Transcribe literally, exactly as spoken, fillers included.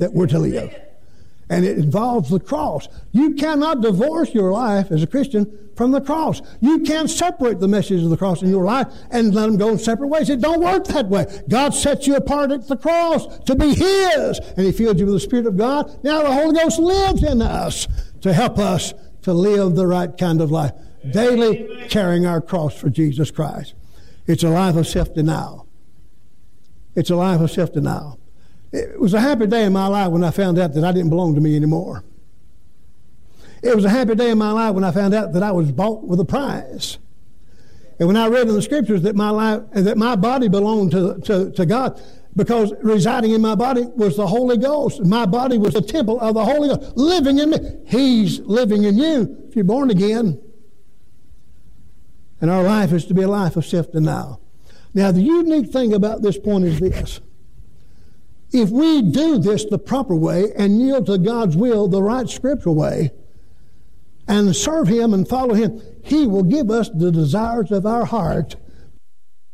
that we're to live. And it involves the cross. You cannot divorce your life as a Christian from the cross. You can't separate the message of the cross in your life and let them go in separate ways. It don't work that way. God set you apart at the cross to be His. And He filled you with the Spirit of God. Now the Holy Ghost lives in us to help us to live the right kind of life. Daily carrying our cross for Jesus Christ. It's a life of self-denial. It's a life of self-denial. It was a happy day in my life when I found out that I didn't belong to me anymore. It was a happy day in my life when I found out that I was bought with a price. And when I read in the Scriptures that my life, that my body belonged to, to, to God, because residing in my body was the Holy Ghost. My body was the temple of the Holy Ghost living in me. He's living in you if you're born again. And our life is to be a life of self-denial. Now, the unique thing about this point is this. If we do this the proper way and yield to God's will the right scriptural way and serve Him and follow Him, He will give us the desires of our heart